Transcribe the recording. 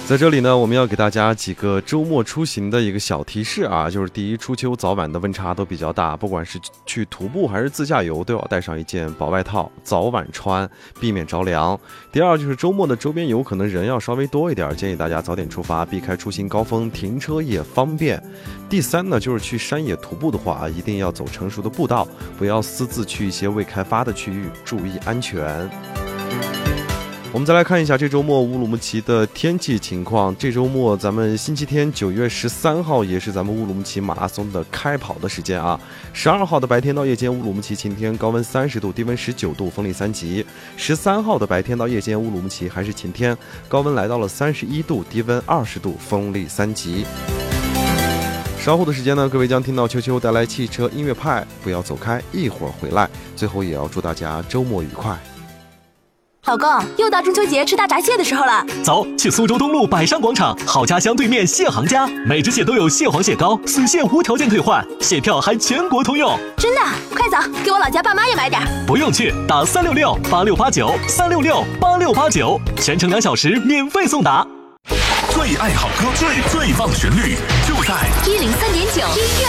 在这里呢，我们要给大家几个周末出行的一个小提示啊，就是第一，初秋早晚的温差都比较大，不管是去徒步还是自驾游，都要带上一件薄外套，早晚穿，避免着凉。第二，就是周末的周边游可能人要稍微多一点，建议大家早点出发，避开出行高峰，停车也方便。第三呢，就是去山野徒步的话，一定要走成熟的步道，不要私自去一些未开发的区域，注意安全。我们再来看一下这周末乌鲁木齐的天气情况。这周末咱们星期天9月13号也是咱们乌鲁木齐马拉松的开跑的时间啊。12号的白天到夜间乌鲁木齐晴天，高温30度，低温19度，风力3级。13号的白天到夜间乌鲁木齐还是晴天，高温来到了31度，低温20度，风力3级。稍后的时间呢，各位将听到秋秋带来汽车音乐派，不要走开，一会儿回来。最后也要祝大家周末愉快。 老公，又到中秋节吃大闸蟹的时候了， 走，去苏州东路百上广场好家乡对面蟹行家，每只蟹都有蟹黄蟹膏，死蟹无条件退换，蟹票还全国通用。 真的？快走，给我老家爸妈也买点。 不用去，打366-8689，366-8689，全程2小时免费送达。 最爱好歌，最棒的旋律，就在103.9音乐。